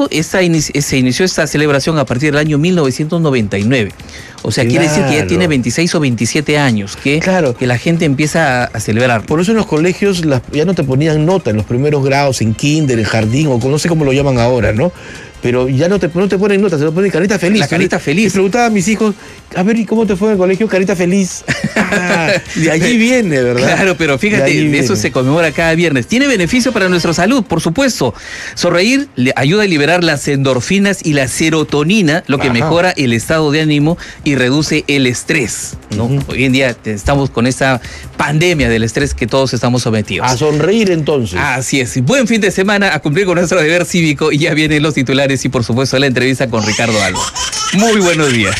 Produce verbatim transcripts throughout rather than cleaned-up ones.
esto esta, se inició esta celebración a partir del año mil novecientos noventa y nueve. O sea, claro, quiere decir que ya tiene veintiséis o veintisiete años que, claro, que la gente empieza a, a celebrar. Por eso en los colegios las, ya no te ponían nota en los primeros grados, en kinder, en jardín, o no sé cómo lo llaman ahora, ¿no? Pero ya no te, no te ponen notas, se lo ponen carita feliz. La carita feliz. Les preguntaba a mis hijos, a ver, ¿y cómo te fue en el colegio? Carita feliz. Ah, de allí viene, ¿verdad? Claro, pero fíjate, de, de eso se conmemora cada viernes. Tiene beneficio para nuestra salud, por supuesto. Sonreír le ayuda a liberar las endorfinas y la serotonina, lo que Ajá. mejora el estado de ánimo y reduce el estrés, ¿no? Uh-huh. Hoy en día estamos con esta pandemia del estrés que todos estamos sometidos. A sonreír entonces. Así es. Buen fin de semana, a cumplir con nuestro deber cívico, y ya vienen los titulares y por supuesto la entrevista con Ricardo Alba. Muy buenos días.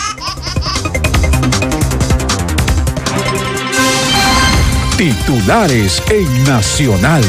Titulares en Nacional.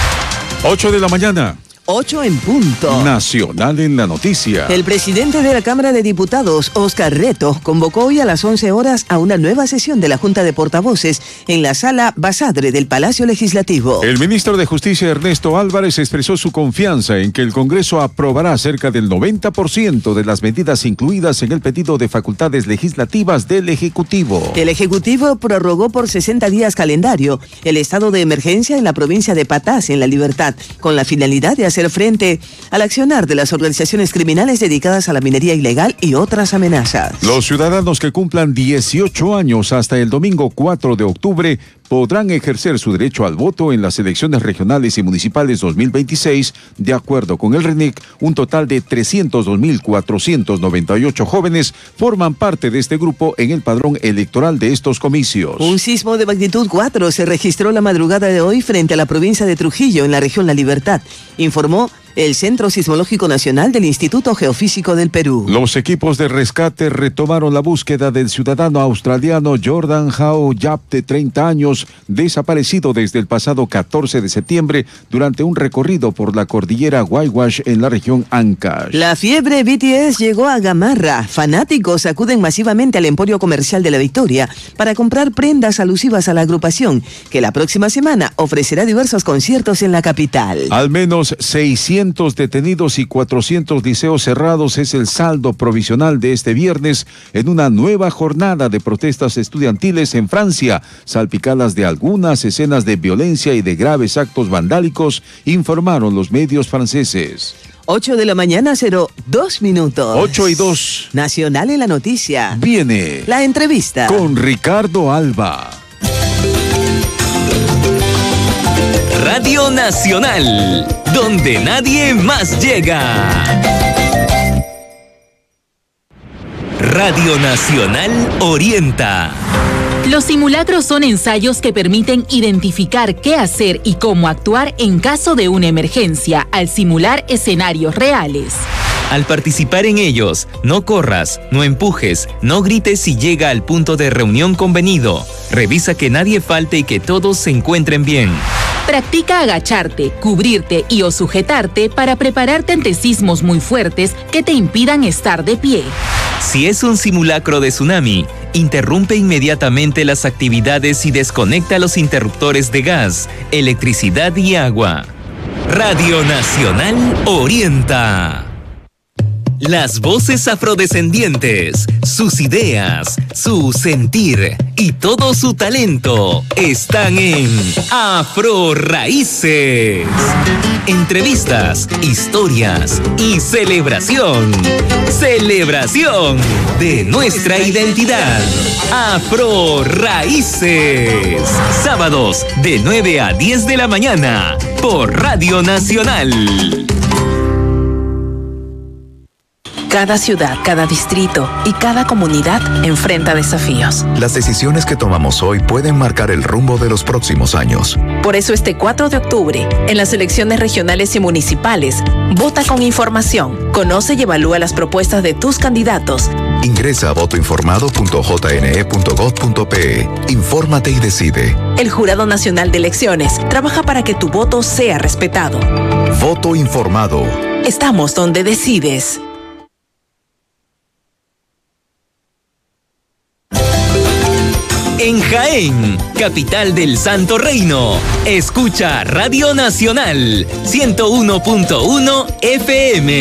ocho de la mañana. ocho en punto. Nacional en la noticia. El presidente de la Cámara de Diputados, Óscar Reto, convocó hoy a las once horas a una nueva sesión de la Junta de Portavoces en la Sala Basadre del Palacio Legislativo. El ministro de Justicia, Ernesto Álvarez, expresó su confianza en que el Congreso aprobará cerca del noventa por ciento de las medidas incluidas en el pedido de facultades legislativas del Ejecutivo. El Ejecutivo prorrogó por sesenta días calendario el estado de emergencia en la provincia de Patás, en La Libertad, con la finalidad de hacer frente al accionar de las organizaciones criminales dedicadas a la minería ilegal y otras amenazas. Los ciudadanos que cumplan dieciocho años hasta el domingo cuatro de octubre podrán ejercer su derecho al voto en las elecciones regionales y municipales dos mil veintiséis. De acuerdo con el RENIC, un total de trescientos dos mil cuatrocientos noventa y ocho jóvenes forman parte de este grupo en el padrón electoral de estos comicios. Un sismo de magnitud cuatro se registró la madrugada de hoy frente a la provincia de Trujillo, en la región La Libertad, informó el Centro Sismológico Nacional del Instituto Geofísico del Perú. Los equipos de rescate retomaron la búsqueda del ciudadano australiano Jordan Howe Yap, de treinta años, desaparecido desde el pasado catorce de septiembre durante un recorrido por la cordillera Waiwash en la región Ancash. La fiebre B T S llegó a Gamarra. Fanáticos acuden masivamente al Emporio Comercial de la Victoria para comprar prendas alusivas a la agrupación, que la próxima semana ofrecerá diversos conciertos en la capital. Al menos seiscientos detenidos y cuatrocientos liceos cerrados es el saldo provisional de este viernes en una nueva jornada de protestas estudiantiles en Francia, salpicadas de algunas escenas de violencia y de graves actos vandálicos, informaron los medios franceses. ocho de la mañana, cero dos minutos. ocho y dos. Nacional en la noticia. Viene la entrevista con Ricardo Alba. Radio Nacional, donde nadie más llega. Radio Nacional orienta. Los simulacros son ensayos que permiten identificar qué hacer y cómo actuar en caso de una emergencia, al simular escenarios reales. Al participar en ellos, no corras, no empujes, no grites si llega al punto de reunión convenido. Revisa que nadie falte y que todos se encuentren bien. Practica agacharte, cubrirte y o sujetarte para prepararte ante sismos muy fuertes que te impidan estar de pie. Si es un simulacro de tsunami, interrumpe inmediatamente las actividades y desconecta los interruptores de gas, electricidad y agua. Radio Nacional orienta. Las voces afrodescendientes, sus ideas, su sentir y todo su talento están en Afro Raíces. Entrevistas, historias y celebración. Celebración de nuestra identidad. Afro Raíces. Sábados de nueve a diez de la mañana por Radio Nacional. Cada ciudad, cada distrito y cada comunidad enfrenta desafíos. Las decisiones que tomamos hoy pueden marcar el rumbo de los próximos años. Por eso este cuatro de octubre, en las elecciones regionales y municipales, vota con información, conoce y evalúa las propuestas de tus candidatos. Ingresa a voto informado punto j n e punto gov punto p e. Infórmate y decide. El Jurado Nacional de Elecciones trabaja para que tu voto sea respetado. Voto informado. Estamos donde decides. En Jaén, capital del Santo Reino, escucha Radio Nacional ciento uno punto uno F M.